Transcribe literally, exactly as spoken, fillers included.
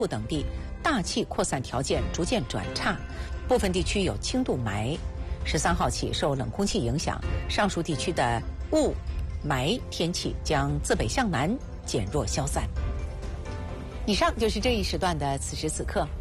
部等地大气扩散条件逐渐转差，部分地区有轻度霾。十三号起，受冷空气影响，上述地区的雾霾天气将自北向南减弱消散。以上就是这一时段的此时此刻。